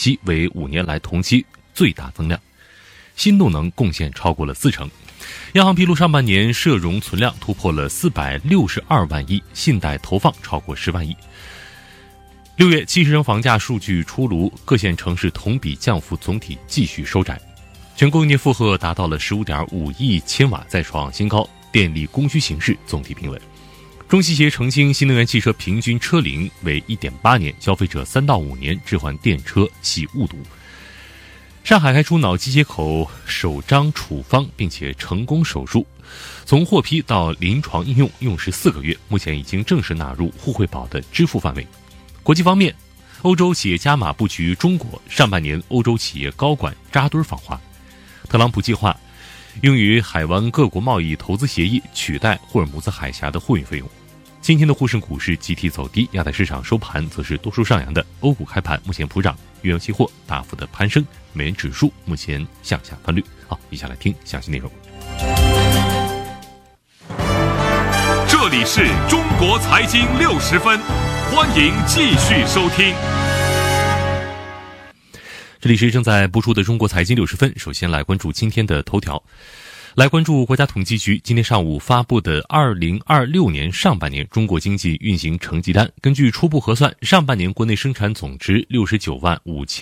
期为5年来同期最大增量，新动能贡献超过了40%。央行披露，上半年社融存量突破了462万亿，信贷投放超过10万亿。6月7日房价数据出炉，各线城市同比降幅总体继续收窄，全国用电负荷达到了 15.5 亿千瓦，再创新高，电力供需形势总体平稳。中汽协澄清，新能源汽车平均车龄为 1.8 年，消费者3到5年置换电车系误读。上海开出脑机接口首张处方，并且成功手术，从获批到临床应用用时4个月，目前已经正式纳入互惠保的支付范围。国际方面，欧洲企业加码布局中国，上半年欧洲企业高管扎堆访华。特朗普计划用于海湾各国贸易投资协议取代霍尔木兹海峡的货运费用。今天的沪深股市集体走低，亚太市场收盘则是多数上扬的，欧股开盘目前普涨，原油期货大幅的攀升，美元指数目前向下翻绿。好，以下来听详细内容。 这里是中国财经60分，欢迎继续收听。 这里是正在播出的中国财经60分，首先来关注今天的头条。来关注国家统计局今天上午发布的2026年上半年中国经济运行成绩单。根据初步核算，上半年国内生产总值69万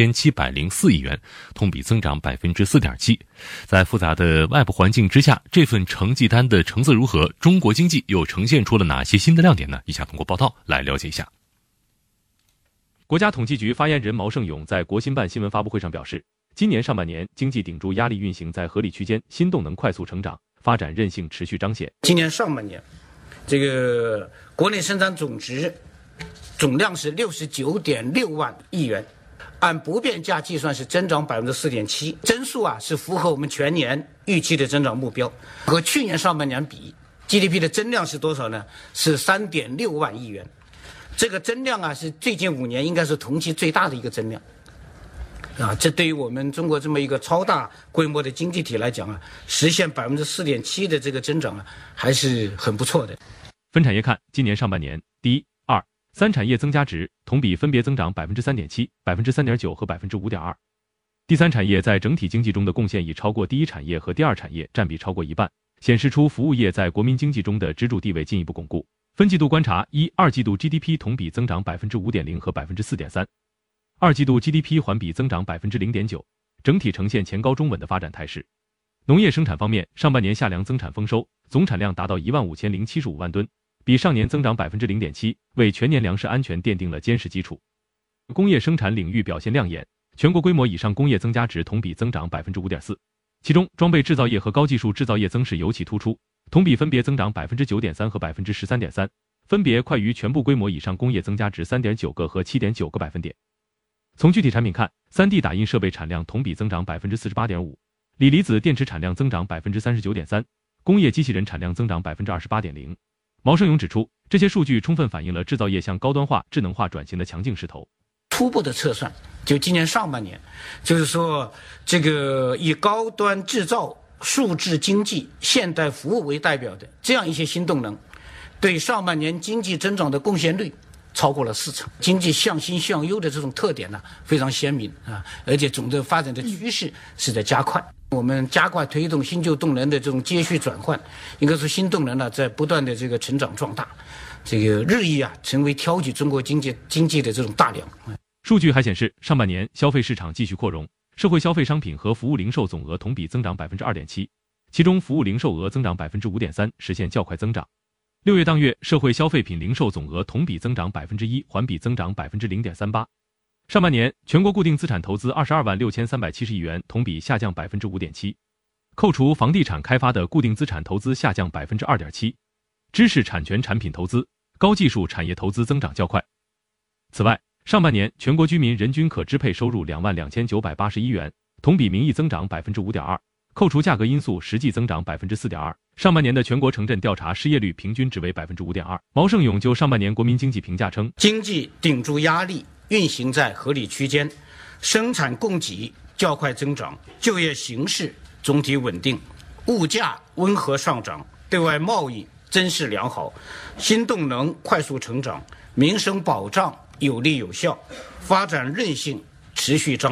5704亿元，同比增长 4.7%。在复杂的外部环境之下，这份成绩单的成色如何？中国经济又呈现出了哪些新的亮点呢？以下通过报道来了解一下。 国家统计局发言人毛盛勇在国新办新闻发布会上表示，今年上半年经济顶住压力运行在合理区间，新动能快速成长，发展韧性持续彰显。 今年上半年，这个国内生产总值总量是69.6万亿元，按不变价计算是增长 4.7%， 增速是符合我们全年预期的增长目标。和去年上半年比 ，GDP 的增量是多少呢？是 3.6万亿元。这个增量是最近5年应该是同期最大的一个增量。这对于我们中国这么一个超大规模的经济体来讲实现 4.7% 的这个增长还是很不错的。 分产业看，今年上半年，第一、二、三产业增加值同比分别增长 3.7%、3.9% 和 5.2%。第三产业在整体经济中的贡献已超过第一产业和第二产业，占比超过一半，显示出服务业在国民经济中的支柱地位进一步巩固。分季度观察，二季度 GDP 同比增长 5.0% 和 4.3%。二季度 GDP 环比增长 0.9%， 整体呈现前高中稳的发展态势。农业生产方面，上半年夏粮增产丰收，总产量达到15075万吨，比上年增长 0.7%， 为全年粮食安全奠定了坚实基础。工业生产领域表现亮眼，全国规模以上工业增加值同比增长 5.4%， 其中装备制造业和高技术制造业增势尤其突出，同比分别增长 9.3% 和 13.3%， 分别快于全部规模以上工业增加值 3.9个和 7.9个百分点。从具体产品看， 3D 打印设备产量同比增长 48.5%， 锂离子电池产量增长 39.3%， 工业机器人产量增长 28.0%。 毛盛勇指出，这些数据充分反映了制造业向高端化、智能化转型的强劲势头。 初步的测算，就今年上半年，就是说这个以高端制造、数字经济、现代服务为代表的这样一些新动能，对上半年经济增长的贡献率超过了40%，经济向新向优的这种特点非常鲜明而且总的发展的趋势是在加快。我们加快推动新旧动能的这种接续转换，应该说新动能在不断的这个成长壮大，这个日益成为挑起中国经济的这种大梁。 数据还显示，上半年消费市场继续扩容，社会消费商品和服务零售总额同比增长 2.7%， 其中服务零售额增长 5.3%， 实现较快增长。6月当月，社会消费品零售总额同比增长 1%， 环比增长 0.38%。上半年，全国固定资产投资22万6370亿元，同比下降 5.7%。扣除房地产开发的固定资产投资下降 2.7%。知识产权产品投资、高技术产业投资增长较快。此外，上半年全国居民人均可支配收入2万2981元，同比名义增长 5.2%。扣除价格因素，实际增长 4.2%。上半年的全国城镇调查失业率平均值为 5.2%。毛盛勇就上半年国民经济评价称， 经济顶住压力，运行在合理区间，生产供给较快增长，就业形势总体稳定，物价温和上涨，对外贸易增势良好，新动能快速成长，民生保障有力有效，发展韧性持续彰显。